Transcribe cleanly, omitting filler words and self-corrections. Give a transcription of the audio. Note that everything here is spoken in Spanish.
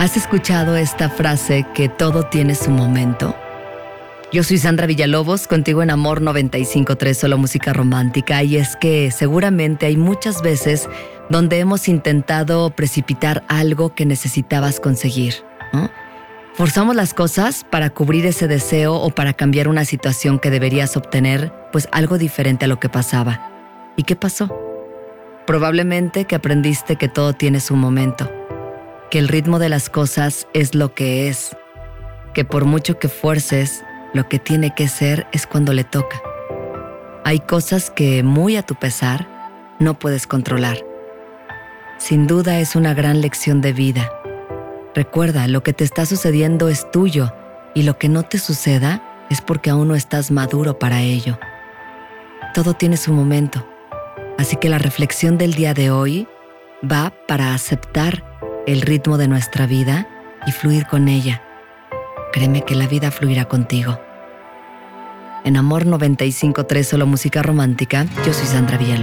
¿Has escuchado esta frase que todo tiene su momento? Yo soy Sandra Villalobos, contigo en Amor 95.3, solo música romántica. Y es que seguramente hay muchas veces donde hemos intentado precipitar algo que necesitabas conseguir, ¿no? Forzamos las cosas para cubrir ese deseo o para cambiar una situación que deberías obtener, pues algo diferente a lo que pasaba. ¿Y qué pasó? Probablemente que aprendiste que todo tiene su momento, que el ritmo de las cosas es lo que es, que por mucho que fuerces, lo que tiene que ser es cuando le toca. Hay cosas que, muy a tu pesar, no puedes controlar. Sin duda es una gran lección de vida. Recuerda, lo que te está sucediendo es tuyo y lo que no te suceda es porque aún no estás maduro para ello. Todo tiene su momento, así que la reflexión del día de hoy va para aceptar el ritmo de nuestra vida y fluir con ella. Créeme que la vida fluirá contigo. En Amor 95.3, solo música romántica, yo soy Sandra Villalobos.